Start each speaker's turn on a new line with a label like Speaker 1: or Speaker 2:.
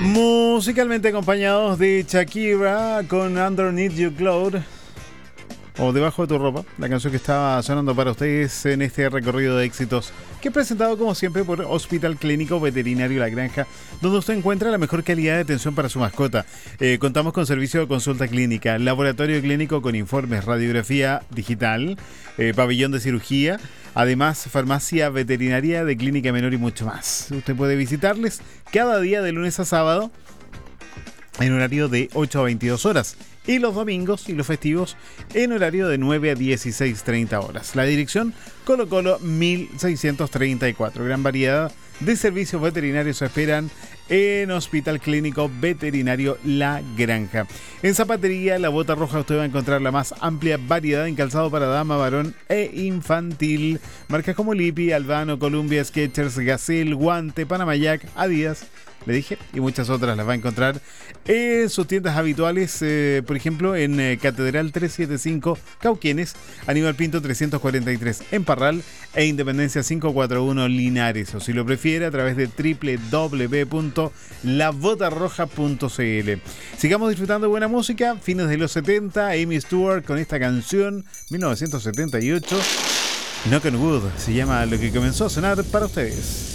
Speaker 1: Musicalmente acompañados de Shakira con Underneath Your Cloud o Debajo de tu ropa, la canción que estaba sonando para ustedes en este recorrido de éxitos que he presentado como siempre por Hospital Clínico Veterinario La Granja, donde usted encuentra la mejor calidad de atención para su mascota. Contamos con servicio de consulta clínica, laboratorio clínico con informes, radiografía digital, pabellón de cirugía, además farmacia veterinaria de clínica menor y mucho más. Usted puede visitarles cada día de lunes a sábado en horario de 8 a 22 horas y los domingos y los festivos en horario de 9 a 16:30 horas. La dirección Colo Colo 1634. Gran variedad de servicios veterinarios se esperan en Hospital Clínico Veterinario La Granja. En Zapatería La Bota Roja usted va a encontrar la más amplia variedad en calzado para dama, varón e infantil. Marcas como Lippi, Albano, Columbia, Skechers, Gazelle, Guante, Panama Jack, Adidas, le dije, y muchas otras las va a encontrar en sus tiendas habituales, por ejemplo en Catedral 375 Cauquenes, Aníbal Pinto 343 en Parral e Independencia 541 Linares, o si lo prefiere a través de www.lavotarroja.cl. Sigamos disfrutando de buena música, fines de los 70, Amy Stewart con esta canción 1978, Knock on Wood se llama lo que comenzó a sonar para ustedes.